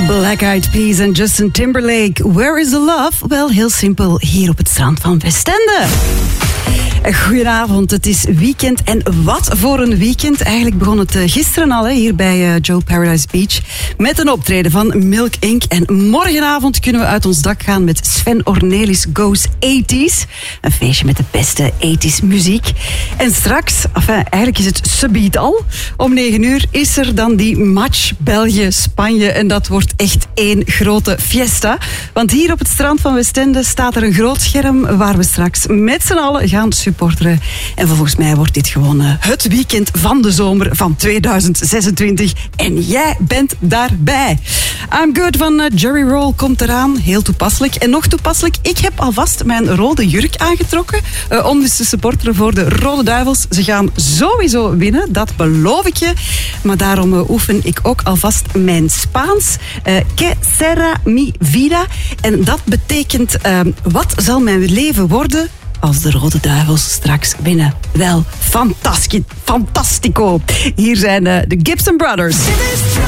Black Eyed Peas en Justin Timberlake. Where is the love? Wel, heel simpel, hier op het strand van Westende. Goedenavond, het is weekend. En wat voor een weekend. Eigenlijk begon het gisteren al hier bij Joe Paradise Beach. Met een optreden van Milk Inc. En morgenavond kunnen we uit ons dak gaan met Sven Ornelis Goes 80s. Een feestje met de beste 80s muziek. En straks, eigenlijk is het subiet al. Om 9 uur is er dan die match België-Spanje. En dat wordt echt één grote fiesta. Want hier op het strand van Westende staat er een groot scherm waar we straks met z'n allen gaan supporteren. En volgens mij wordt dit gewoon het weekend van de zomer van 2026. En jij bent daarbij. I'm Good van Jerry Roll komt eraan. Heel toepasselijk. En nog toepasselijk, ik heb alvast mijn rode jurk aangetrokken. Om dus te supporteren voor de Rode Duivels. Ze gaan sowieso winnen, dat beloof ik je. Maar daarom oefen ik ook alvast mijn Spaans. Que será mi vida? En dat betekent, wat zal mijn leven worden als de Rode Duivels straks winnen? Wel, fantastico. Hier zijn de Gibson Brothers.